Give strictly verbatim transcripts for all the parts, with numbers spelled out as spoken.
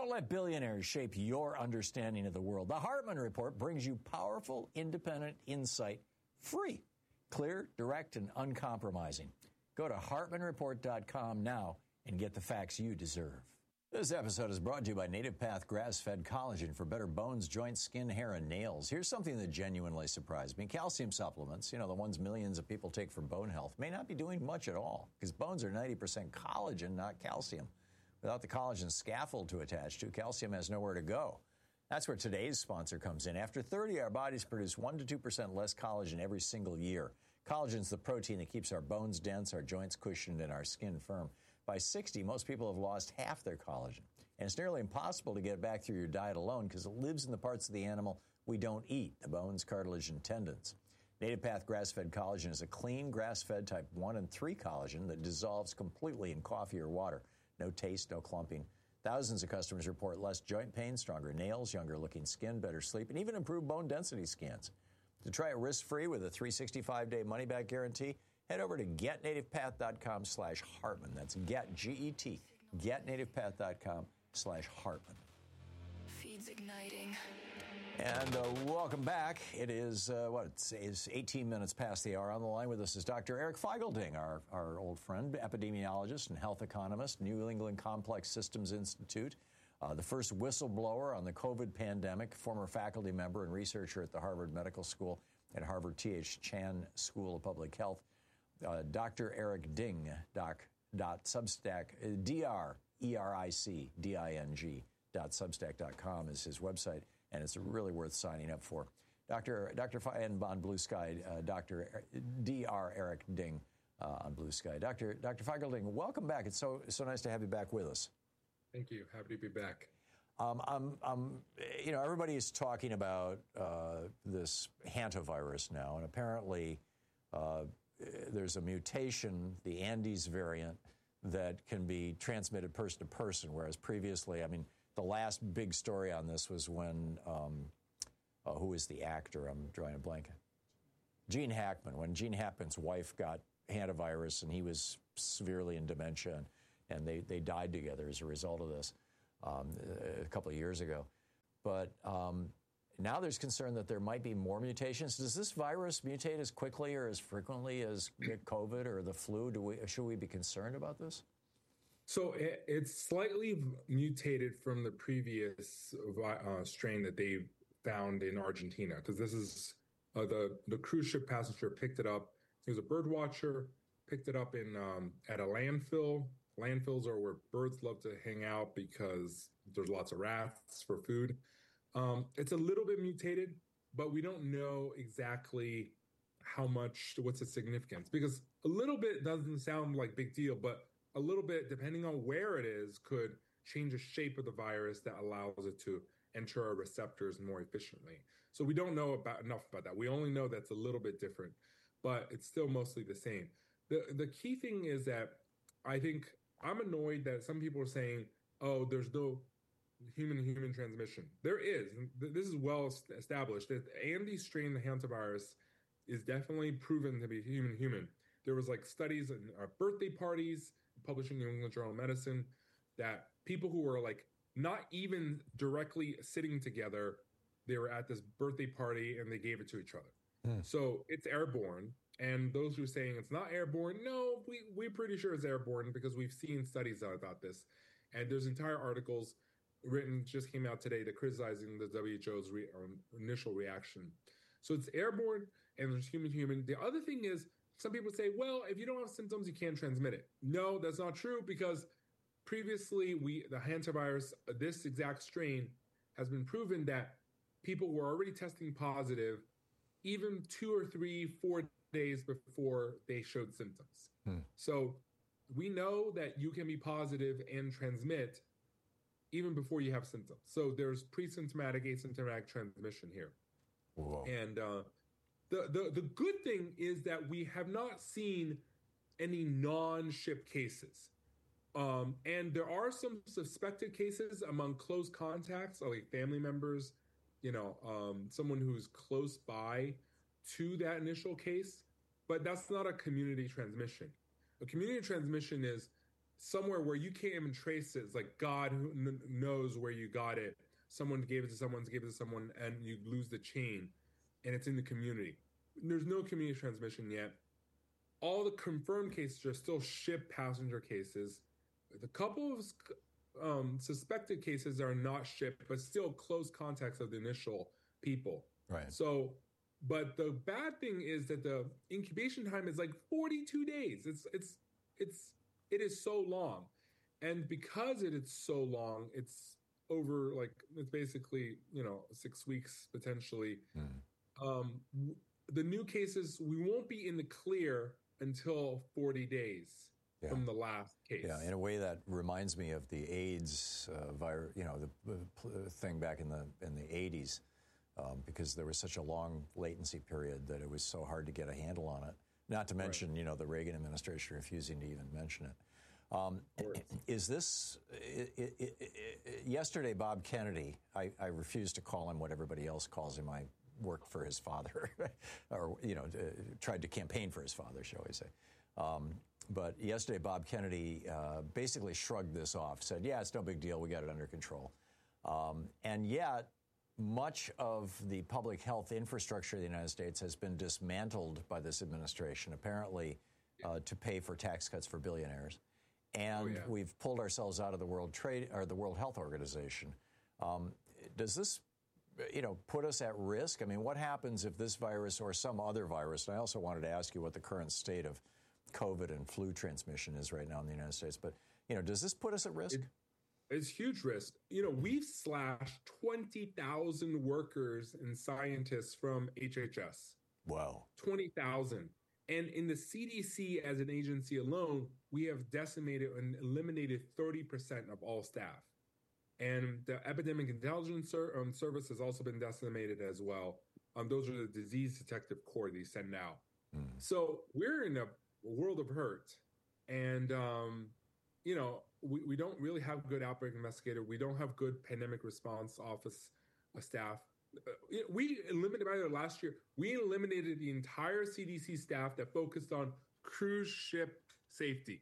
Don't let billionaires shape your understanding of the world. The Hartman Report brings you powerful, independent insight, free, clear, direct, and uncompromising. Go to hartman report dot com now and get the facts you deserve. This episode is brought to you by Native Path Grass-Fed Collagen for better bones, joints, skin, hair, and nails. Here's something that genuinely surprised me. Calcium supplements, you know, the ones millions of people take for bone health, may not be doing much at all because bones are ninety percent collagen, not calcium. Without the collagen scaffold to attach to, calcium has nowhere to go. That's where today's sponsor comes in. After thirty, our bodies produce one to two percent less collagen every single year. Collagen's the protein that keeps our bones dense, our joints cushioned, and our skin firm. By sixty, most people have lost half their collagen. And it's nearly impossible to get it back through your diet alone because it lives in the parts of the animal we don't eat, the bones, cartilage, and tendons. Native Path Grass-Fed Collagen is a clean, grass-fed type one and three collagen that dissolves completely in coffee or water. No taste, no clumping. Thousands of customers report less joint pain, stronger nails, younger-looking skin, better sleep, and even improved bone density scans. To try it risk-free with a three hundred sixty-five day money-back guarantee, head over to get native path dot com slash Hartman. That's get, G E T, get native path dot com slash Hartman. Feeds igniting. And uh, welcome back. It is, uh, what, it's, it's eighteen minutes past the hour. On the line with us is Doctor Eric Feigl-Ding, our, our old friend, epidemiologist and health economist, New England Complex Systems Institute, uh, the first whistleblower on the COVID pandemic, former faculty member and researcher at the Harvard Medical School and Harvard T H Chan School of Public Health. Uh, Doctor Eric Ding, doc, dot substack, uh, D R E R I C D I N G dot substack dot com is his website, and it's really worth signing up for. Doctor Doctor and on Blue Sky, uh, Doctor D R Eric Ding uh, on Blue Sky. Doctor Doctor Feigl-Ding, welcome back. It's so so nice to have you back with us. Thank you. Happy to be back. Um, I'm, I'm, you know, everybody is talking about uh, this hantavirus now, and apparently uh, there's a mutation, the Andes variant, that can be transmitted person to person, whereas previously, I mean, the last big story on this was when, um, uh, who is the actor? I'm drawing a blank. Gene Hackman, when Gene Hackman's wife got hantavirus and he was severely in dementia, and, and they, they died together as a result of this um, a couple of years ago. But um, now there's concern that there might be more mutations. Does this virus mutate as quickly or as frequently as COVID or the flu? Do we, should we be concerned about this? So it, it's slightly mutated from the previous uh, strain that they found in Argentina, because this is uh, the the cruise ship passenger picked it up. He was a bird watcher, picked it up in um, at a landfill. Landfills are where birds love to hang out because there's lots of rats for food. Um, it's a little bit mutated, but we don't know exactly how much, what's its significance, because a little bit doesn't sound like big deal, but a little bit, depending on where it is, could change the shape of the virus that allows it to enter our receptors more efficiently. So we don't know about enough about that. We only know that's a little bit different, but it's still mostly the same. The the key thing is that I think I'm annoyed that some people are saying, oh, there's no human-human transmission. There is. This is well established. The Andes strain, the hantavirus, is definitely proven to be human-human. There was like studies and uh, birthday parties published in New England Journal of Medicine that people who were like not even directly sitting together, they were at this birthday party and they gave it to each other. Mm. So it's airborne. And those who are saying it's not airborne, no, we, we're pretty sure it's airborne because we've seen studies about this. And there's entire articles written, just came out today, that criticizing the W H O's re, um, initial reaction. So it's airborne and there's human-human. The other thing is, some people say, well, if you don't have symptoms, you can't transmit it. No, that's not true, because previously we the hantavirus, this exact strain, has been proven that people were already testing positive even two or three, four days before they showed symptoms. Hmm. So we know that you can be positive and transmit even before you have symptoms. So there's pre-symptomatic, asymptomatic transmission here. Whoa. And uh, the, the, the good thing is that we have not seen any non-ship cases. Um, and there are some suspected cases among close contacts, like family members, you know, um, someone who's close by to that initial case, but that's not a community transmission. A community transmission is somewhere where you can't even trace it. It's like God who n- knows where you got it. Someone gave it to someone, gave it to someone, and you lose the chain, and it's in the community. There's no community transmission yet. All the confirmed cases are still ship passenger cases. The couple of um, suspected cases are not shipped, but still close contacts of the initial people. Right. So, but the bad thing is that the incubation time is like forty-two days. It's it's it's it is so long, and because it is so long, it's over like it's basically you know six weeks potentially. Mm. Um, the new cases we won't be in the clear until forty days. Yeah. From the last case. Yeah, in a way that reminds me of the AIDS uh, virus, you know, the uh, thing back in the in the eighties, um, because there was such a long latency period that it was so hard to get a handle on it. Not to mention, right. you know, the Reagan administration refusing to even mention it. Um, is this, it, it, it, it, yesterday Bob Kennedy, I, I refuse to call him what everybody else calls him. I worked for his father, or, you know, uh, tried to campaign for his father, shall we say. Um, But yesterday, Bob Kennedy uh, basically shrugged this off, said, yeah, it's no big deal. We got it under control. Um, and yet, much of the public health infrastructure of the United States has been dismantled by this administration, apparently uh, to pay for tax cuts for billionaires. And oh, yeah. we've pulled ourselves out of the World Trade or the World Health Organization. Um, does this, you know, put us at risk? I mean, what happens if this virus or some other virus, and I also wanted to ask you what the current state of COVID and flu transmission is right now in the United States. But, you know, does this put us at risk? It, it's huge risk. You know, we've slashed twenty thousand workers and scientists from H H S. Wow. twenty thousand. And in the C D C as an agency alone, we have decimated and eliminated thirty percent of all staff. And the Epidemic Intelligence Ser- um, Service has also been decimated as well. Um, those are the disease detective corps they send out. Mm. So we're in a world of hurt. And, um, you know, we, we don't really have good outbreak investigator. We don't have good pandemic response office uh, staff. Uh, we eliminated, by the way, last year, we eliminated the entire C D C staff that focused on cruise ship safety.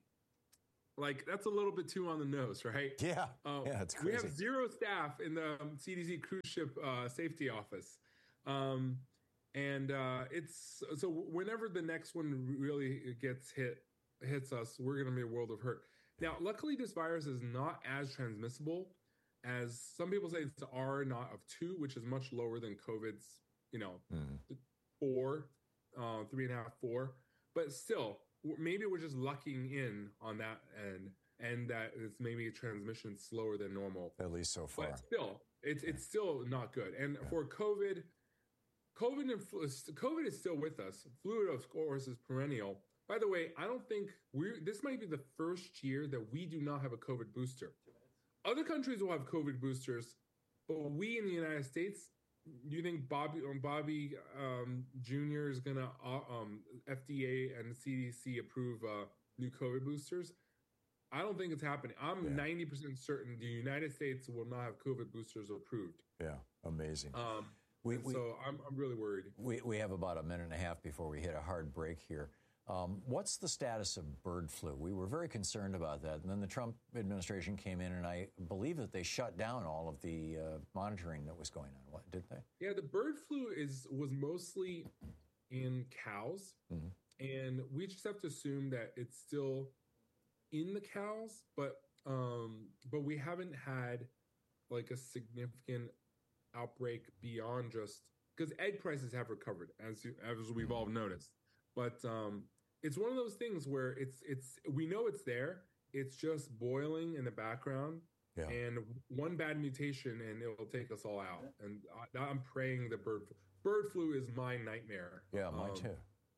Like, that's a little bit too on the nose, right? Yeah, uh, yeah, it's crazy. We have zero staff in the um, C D C cruise ship uh, safety office. Um, And uh, it's so whenever the next one really gets hit, hits us, we're going to be a world of hurt. Now, luckily, this virus is not as transmissible as some people say. It's R naught of two, which is much lower than COVID's, you know, mm. four, uh, three and a half, four. But still, maybe we're just lucking in on that end, and that it's maybe a transmission slower than normal. At least so far. But still, it's yeah. it's still not good. And yeah. for COVID. COVID and flu, COVID is still with us. Flu, of course, is perennial. By the way, I don't think we this might be the first year that we do not have a COVID booster. Other countries will have COVID boosters, but we in the United States, do you think Bobby um, Bobby um, Junior is going to uh, um, F D A and C D C approve uh, new COVID boosters? I don't think it's happening. I'm yeah. ninety percent certain the United States will not have COVID boosters approved. Yeah, amazing. Um, We, we, so I'm, I'm really worried. We, we have about a minute and a half before we hit a hard break here. Um, what's the status of bird flu? We were very concerned about that. And then the Trump administration came in, and I believe that they shut down all of the uh, monitoring that was going on. What, did they? Yeah, the bird flu is was mostly in cows. Mm-hmm. And we just have to assume that it's still in the cows. But um, but we haven't had like a significant outbreak beyond just because egg prices have recovered as you, as we've all noticed, but um, it's one of those things where it's it's we know it's there. It's just boiling in the background, yeah. and one bad mutation and it will take us all out. And I, I'm praying the bird bird flu is my nightmare. Yeah, mine um, too.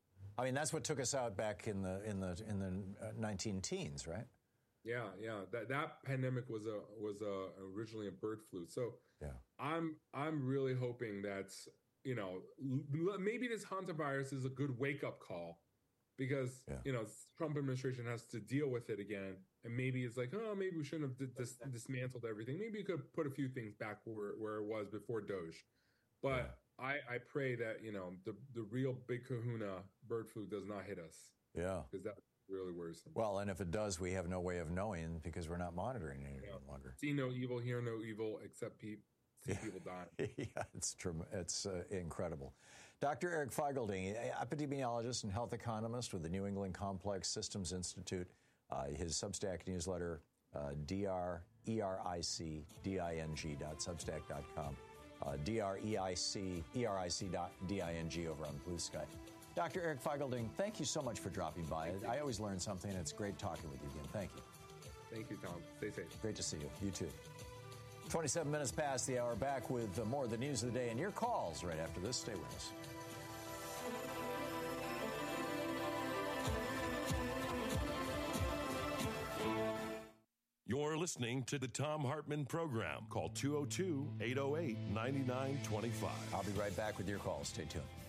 I mean, that's what took us out back in the in the in the nineteen teens, right? Yeah, yeah. That that pandemic was a was a originally a bird flu. So yeah, I'm I'm really hoping that you know maybe this hantavirus is a good wake up call, because yeah. you know Trump administration has to deal with it again, and maybe it's like, oh, maybe we shouldn't have dis- dismantled everything. Maybe you could put a few things back where where it was before Doge. But yeah. I I pray that you know the the real big Kahuna bird flu does not hit us. Yeah, because that really worrisome. Well, and if it does, we have no way of knowing because we're not monitoring it any Yeah. longer. See no evil, hear no evil, except pe- see people die. Yeah, it's trem- it's uh, incredible. Doctor Eric Feigelding, epidemiologist and health economist with the New England Complex Systems Institute. Uh, his Substack newsletter, uh, D R E R I C D I N G dot substack dot com. Uh, D R E I C E R I C dot D I N G over on Blue Sky. Doctor Eric Feigelding, thank you so much for dropping by. I always learn something. It's great talking with you again. Thank you. Thank you, Tom. Stay safe. Great to see you. You too. twenty-seven minutes past the hour. Back with uh, more of the news of the day and your calls right after this. Stay with us. You're listening to the Thom Hartmann Program. Call two oh two, eight oh eight, nine nine two five. I'll be right back with your calls. Stay tuned.